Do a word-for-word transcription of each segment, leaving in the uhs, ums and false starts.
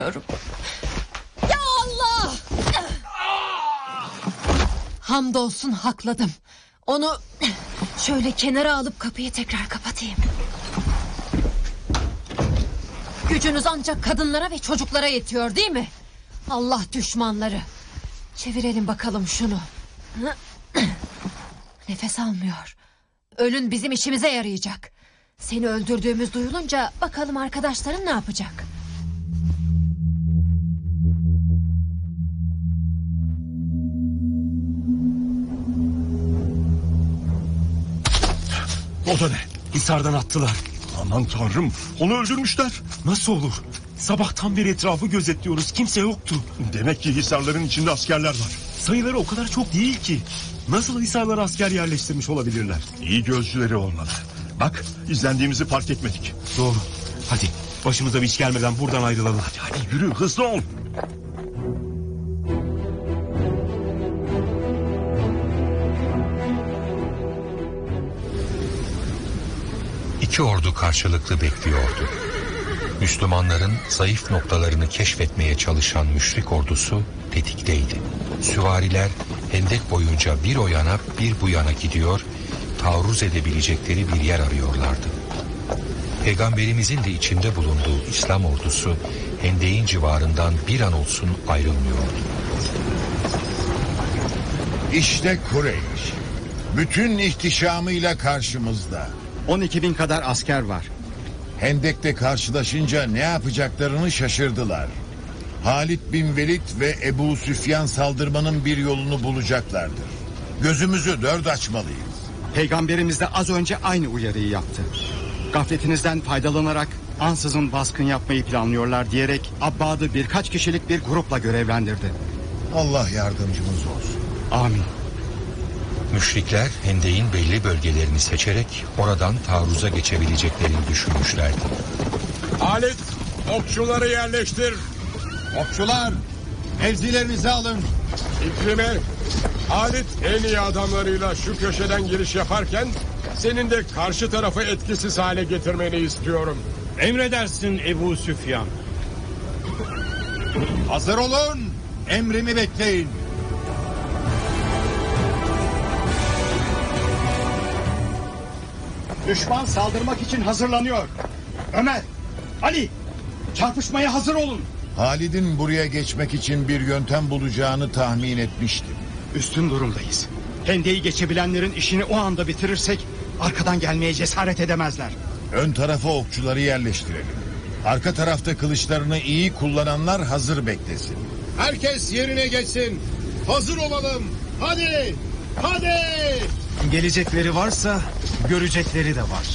Ya Allah! Hamdolsun hakladım. Onu şöyle kenara alıp kapıyı tekrar kapatayım. Gücünüz ancak kadınlara ve çocuklara yetiyor değil mi? Allah düşmanları. Çevirelim bakalım şunu. Nefes almıyor. Ölün bizim işimize yarayacak. Seni öldürdüğümüz duyulunca bakalım arkadaşların ne yapacak? O da ne? Hisardan attılar. Aman tanrım, onu öldürmüşler. Nasıl olur? Sabahtan beri etrafı gözetliyoruz, kimse yoktu. Demek ki hisarların içinde askerler var. Sayıları o kadar çok değil ki. Nasıl hisarlara asker yerleştirmiş olabilirler? İyi gözcüleri olmalı. Bak, izlendiğimizi fark etmedik. Doğru. Hadi başımıza bir iş gelmeden buradan ayrılalım. Hadi hadi yürü, hızlı ol. İki ordu karşılıklı bekliyordu. Müslümanların zayıf noktalarını keşfetmeye çalışan müşrik ordusu tetikteydi. Süvariler hendek boyunca bir o yana bir bu yana gidiyor, taarruz edebilecekleri bir yer arıyorlardı. Peygamberimizin de içinde bulunduğu İslam ordusu hendeğin civarından bir an olsun ayrılmıyordu. İşte Kureyş. Bütün ihtişamıyla karşımızda. on iki bin kadar asker var. Hendek'te karşılaşınca ne yapacaklarını şaşırdılar. Halid bin Velid ve Ebu Süfyan saldırmanın bir yolunu bulacaklardır. Gözümüzü dört açmalıyız. Peygamberimiz de az önce aynı uyarıyı yaptı. Gafletinizden faydalanarak ansızın baskın yapmayı planlıyorlar diyerek Abbad'ı birkaç kişilik bir grupla görevlendirdi. Allah yardımcımız olsun. Amin. Müşrikler hendeğin belli bölgelerini seçerek oradan taarruza geçebileceklerini düşünmüşlerdi. Halit, okçuları yerleştir. Okçular, mevzilerinizi alın. İkrime, Halit en iyi adamlarıyla şu köşeden giriş yaparken senin de karşı tarafı etkisiz hale getirmeni istiyorum. Emredersin Ebu Süfyan. Hazır olun, emrimi bekleyin. Düşman saldırmak için hazırlanıyor. Ömer, Ali, çarpışmaya hazır olun. Halid'in buraya geçmek için bir yöntem bulacağını tahmin etmiştim. Üstün durumdayız. Hendeyi geçebilenlerin işini o anda bitirirsek arkadan gelmeye cesaret edemezler. Ön tarafa okçuları yerleştirelim. Arka tarafta kılıçlarını iyi kullananlar hazır beklesin. Herkes yerine geçsin. Hazır olalım. Hadi, hadi. Gelecekleri varsa görecekleri de var.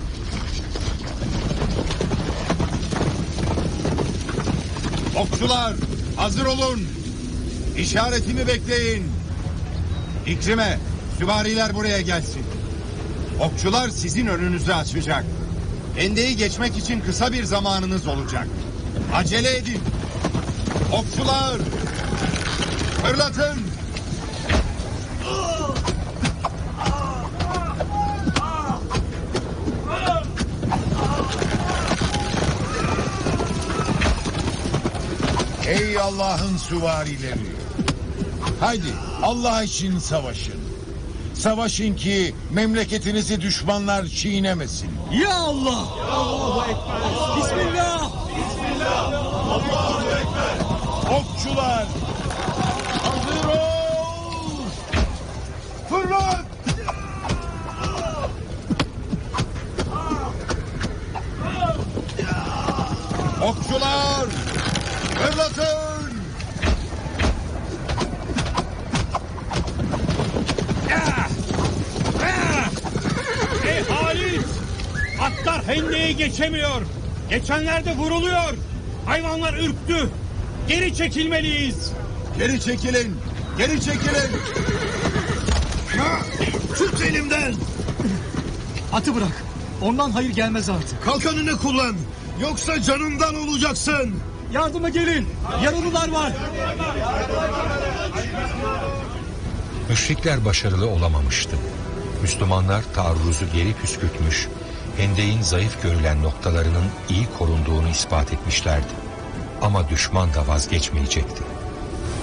Okçular hazır olun. İşaretimi bekleyin. İkrime, süvariler buraya gelsin. Okçular sizin önünüzü açacak. Hendeyi geçmek için kısa bir zamanınız olacak. Acele edin. Okçular fırlatın. Ey Allah'ın süvarileri. Haydi Allah için savaşın. Savaşın ki memleketinizi düşmanlar çiğnemesin. Ya Allah! Ya Allahu Ekber! Bismillah! Bismillah! Allahu Ekber! Okçular! Hazır ol! Fırlat! Okçular! Fırlatın! Ey Halit! Atlar hendeyi geçemiyor. Geçenler de vuruluyor. Hayvanlar ürktü. Geri çekilmeliyiz. Geri çekilin! Geri çekilin! Tut elimden! Atı bırak. Ondan hayır gelmez artık. Kalkanını kullan. Yoksa canından olacaksın. Yardıma gelin. Yaralılar var. Müşrikler başarılı olamamıştı. Müslümanlar taarruzu geri püskürtmüş, hendeğin zayıf görülen noktalarının iyi korunduğunu ispat etmişlerdi. Ama düşman da vazgeçmeyecekti.